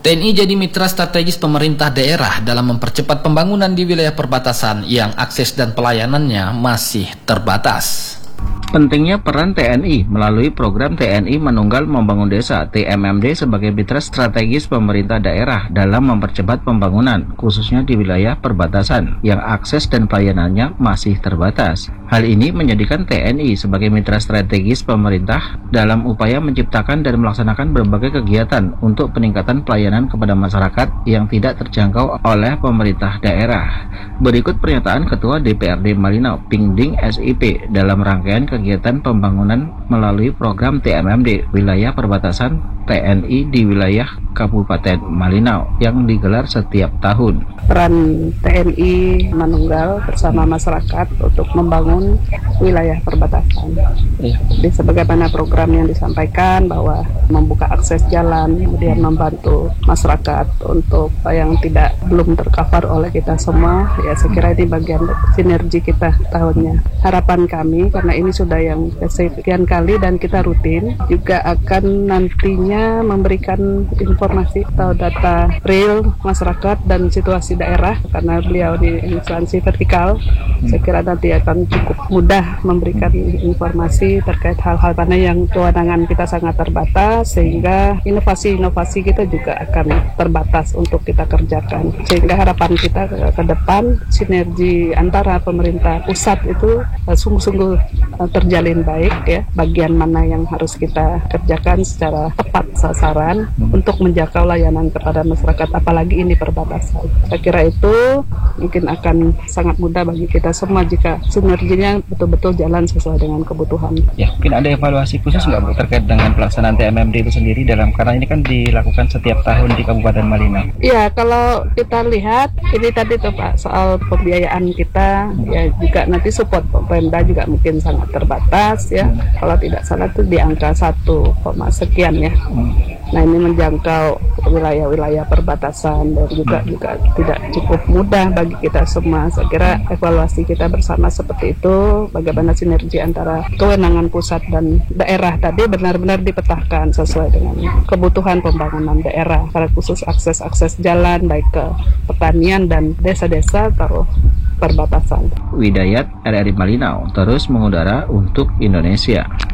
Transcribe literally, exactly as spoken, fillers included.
T N I jadi mitra strategis pemerintah daerah dalam mempercepat pembangunan di wilayah perbatasan yang akses dan pelayanannya masih terbatas. Pentingnya peran T N I melalui program T N I Manunggal Membangun Desa T M M D sebagai mitra strategis pemerintah daerah dalam mempercepat pembangunan, khususnya di wilayah perbatasan yang akses dan pelayanannya masih terbatas. Hal ini menjadikan T N I sebagai mitra strategis pemerintah dalam upaya menciptakan dan melaksanakan berbagai kegiatan untuk peningkatan pelayanan kepada masyarakat yang tidak terjangkau oleh pemerintah daerah. Berikut pernyataan Ketua D P R D Malinau, Pingding S I P, dalam rangkaian kegiatan pembangunan melalui program T M M D wilayah perbatasan T N I di wilayah Kabupaten Malinau yang digelar setiap tahun. Peran T N I Manunggal bersama masyarakat untuk membangun wilayah perbatasan. Ya. Jadi sebagaimana program yang disampaikan bahwa membuka akses jalan, kemudian membantu masyarakat untuk yang tidak belum tercover oleh kita semua, ya saya kira ini bagian sinergi kita tahunnya. Harapan kami karena ini sudah yang kesekian kali dan kita rutin juga akan nantinya memberikan informasi atau data real masyarakat dan situasi daerah karena beliau di instansi vertikal. Saya kira nanti akan cukup mudah memberikan informasi terkait hal-hal mana yang kewenangan kita sangat terbatas sehingga inovasi-inovasi kita juga akan terbatas untuk kita kerjakan. Sehingga harapan kita ke, ke depan sinergi antara pemerintah pusat itu uh, sungguh-sungguh uh, terjalin baik ya. Bagian mana yang harus kita kerjakan secara tepat sasaran untuk menjangkau layanan kepada masyarakat apalagi ini perbatasan. Saya kira itu mungkin akan sangat mudah bagi kita semua jika sinerginya betul-betul jalan sesuai dengan kebutuhan. Ya, mungkin ada evaluasi khusus nggak Bu terkait dengan pelaksanaan T M M D itu sendiri dalam karena ini kan dilakukan setiap tahun di Kabupaten Malinau. Iya, kalau kita lihat ini tadi tuh Pak soal pembiayaan kita ya juga nanti support Pemda juga mungkin sangat terbatas ya. Hmm. Kalau tidak salah itu di angka satu koma sekian ya. Hmm. Nah ini menjangkau wilayah-wilayah perbatasan dan juga hmm. juga tidak cukup mudah bagi kita semua. Saya kira evaluasi kita bersama seperti itu, bagaimana sinergi antara kewenangan pusat dan daerah tadi benar-benar dipetahkan sesuai dengan kebutuhan pembangunan daerah, pada khusus akses-akses jalan baik ke pertanian dan desa-desa atau perbatasan. Widayat R R I Malinau terus mengudara untuk Indonesia.